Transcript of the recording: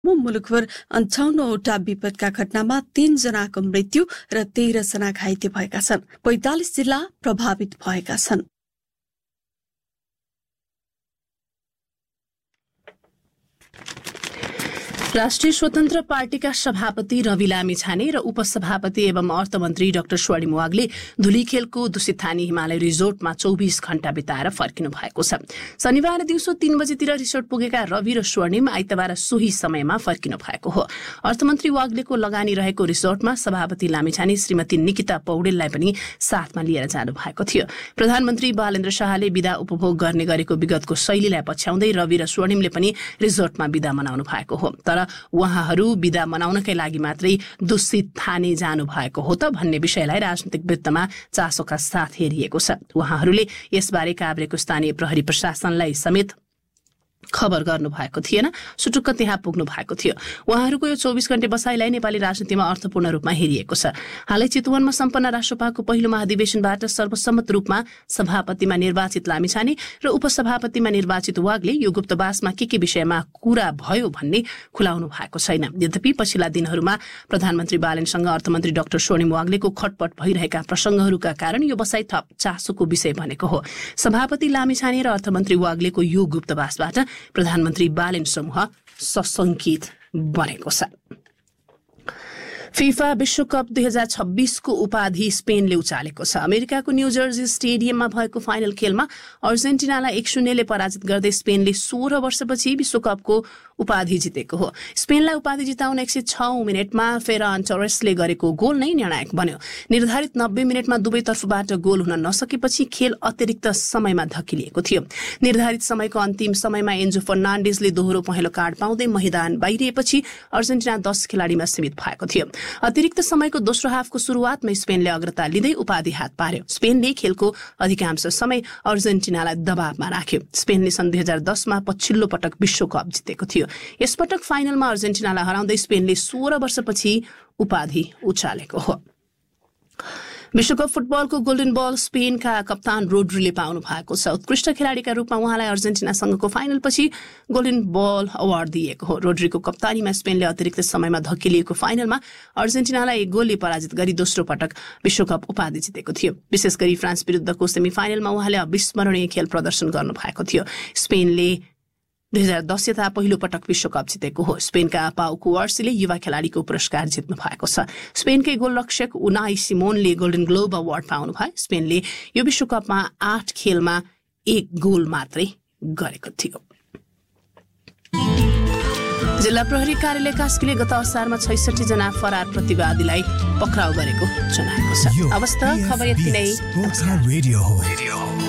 मुलुकभर 58वटा विपदका घटनामा 3 जनाको मृत्यु र 13 जना घाइते भएका छन्। 45 जिल्ला प्रभावित भएका छन्। राष्ट्रिय स्वतन्त्र पार्टीका सभापति रवि लामिछाने र उपसभापति एवं अर्थमन्त्री डाक्टर स्वर्णिम वाग्ले धुलीखेलको दुसिथानी हिमालय रिजोर्टमा 24 घण्टा बिताएर फर्किनु भएको छ। शनिबार दिउँसो 3 बजेतिर रिसोर्ट पुगेका रवि र स्वर्णिम आइतबार सोही समयमा फर्किनु भएको हो। अर्थमन्त्री वाग्लेको लगानी रहेको रिसोर्टमा सभापति लामिछाने श्रीमती निकिता पौडेललाई पनि साथमा लिएर जानु भएको थियो। प्रधानमन्त्री बालेन्द्र शाहले बिदा उपभोग गर्ने गरेको विगतको शैलीलाई पछ्याउँदै रवि र स्वर्णिमले पनि रिसोर्टमा बिदा मनाउनु भएको हो। तर उहाँहरू बिदा मनाउनकै लागि मात्रै दुसिथानी जानु भएको हो त भन्ने विषयलाई राजनीतिक वृत्तमा चासोका साथ हेरिएको छ। उहाँहरूले यसबारे काभ्रेको स्थानीय प्रहरी प्रशासनलाई समेत खबर गर्नु भएको थिएन, सुटुक्क त्यहाँ पुग्नु भएको थियो। उहाँहरूको यो 24 घण्टे बसाइलाई नेपाली राजनीतिमा अर्थपूर्ण रूपमा हेरिएको छ। हालै चितवनमा सम्पन्न राष्ट्रसभाको पहिलो महाधिवेशनबाट सर्वसम्मत रूपमा सभापतिमा निर्वाचित लामिछाने र उपसभापतिमा निर्वाचित वाग्ले यो गुप्तवासमा के विषयमा कुरा भयो भन्ने खुलाउनु भएको छैन। यद्यपि पछिल्ला दिनहरूमा प्रधानमन्त्री बालेनसँग अर्थमन्त्री डाक्टर स्वर्णिम वाग्लेको खटपट भइरहेका प्रसंगहरूका कारण यो बसाइ थप चासोको विषय बनेको हो। सभापति लामिछाने र अर्थमन्त्री वाग्लेको यो गुप्तवासबाट प्रधानमन्त्री बालेन समूह सशंकित बनेको छ। फिफा विश्वकप 2026 को उपाधि स्पेनले उचालेको छ। अमेरिकाको न्यू जर्सी स्टेडियममा भएको फाइनल खेलमा अर्जेन्टिनालाई 1-0 पराजित गर्दै स्पेनले 16 वर्षपछि विश्वकपको उपाधि जितेको हो। स्पेनलाई उपाधि जिताउन 106 मिनेटमा फेरान टोरेसले गरेको गोल नै निर्णायक बन्यो। निर्धारित 90 मिनेटमा दुवै तर्फबाट गोल हुन नसकेपछि खेल अतिरिक्त समयमा धकिलिएको थियो। निर्धारित समयको अन्तिम समयमा एन्जो फर्नान्डेजले दोहोरो पहेँलो कार्ड पाउँदै मैदान बाहिरिएपछि अर्जेन्टिना 10 खेलाडीमा सीमित भएको थियो। अतिरिक्त समयको दोस्रो हाफको सुरुवातमा स्पेनले अग्रता लिँदै उपाधि हात पार्यो। स्पेनले खेलको अधिकांश समय अर्जेन्टिनालाई दबावमा राख्यो। स्पेनले सन् 2010 मा पछिल्लो पटक विश्वकप जितेको थियो। यसपटक फाइनलमा अर्जेन्टिनालाई हराउँदै स्पेनले 16 वर्षपछि उपाधि उचालेको हो। विश्वकप फुटबलको गोल्डन बल स्पेनका कप्तान रोड्रीले पाउनु भएको छ। उत्कृष्ट खेलाडीका रूपमा उहाँलाई अर्जेन्टिनासँगको फाइनलपछि गोल्डन बल अवार्ड दिएको हो। रोड्रीको कप्तानीमा स्पेनले अतिरिक्त समयमा धकिलिएको फाइनलमा अर्जेन्टिनालाई 1 गोलले पराजित गरी दोस्रो पटक विश्वकप उपाधि जितेको थियो। विशेष गरी फ्रान्स विरुद्धको सेमिफाइनलमा उहाँले अविस्मरणीय खेल प्रदर्शन गर्नु भएको थियो। स्पेनले 2010 यता पहिलो पटक विश्वकप जितेको हो। स्पेनका पाउ कुवार्सीले युवा खेलाडीको पुरस्कार जित्नु भएको छ। स्पेनकै गोलरक्षक उनाई सिमोनले गोल्डन ग्लोब अवार्ड पाउनु भयो। स्पेनले यो विश्वकपमा 8 खेलमा 1 गोल मात्रै गरेको थियो। जिल्ला प्रहरी कार्यालय कास्कीले गत असारमा 66 जना फरार प्रतिवादीलाई पक्राउ गरेको जनाएको छ। अवस्था खबर यति नै।